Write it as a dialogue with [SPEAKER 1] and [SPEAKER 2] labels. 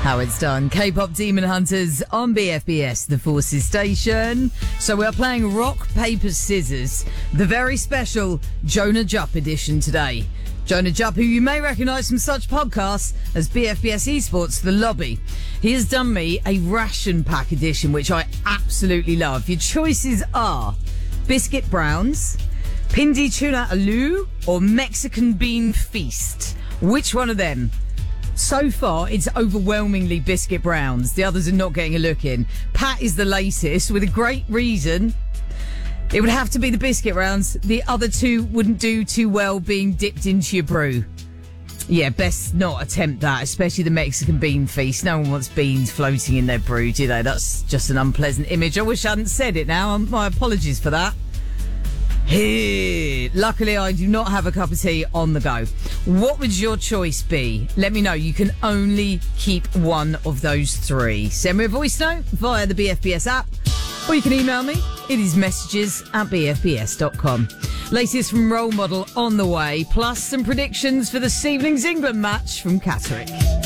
[SPEAKER 1] How it's done. K-pop Demon Hunters on BFBS, the Forces station. So we're playing Rock, Paper, Scissors, the very special Jonah Jupp edition today. Jonah Jupp, who you may recognise from such podcasts as BFBS Esports, The Lobby. He has done me a ration pack edition, which I absolutely love. Your choices are Biscuit Browns, Pindi Tuna Aloo, or Mexican Bean Feast. Which one of them? So far, it's overwhelmingly Biscuit Browns. The others are not getting a look in. Pat is the latest, with a great reason. It would have to be the Biscuit Browns. The other two wouldn't do too well being dipped into your brew. Yeah, best not attempt that, especially the Mexican Bean Feast. No one wants beans floating in their brew, do they? That's just an unpleasant image. I wish I hadn't said it now. My apologies for that. Here. Luckily, I do not have a cup of tea on the go. What would your choice be? Let me know. You can only keep one of those three. Send me a voice note via the BFBS app, or you can email me. It is messages@bfbs.com. Latest from Role Model on the way, plus some predictions for this evening's England match from Catterick.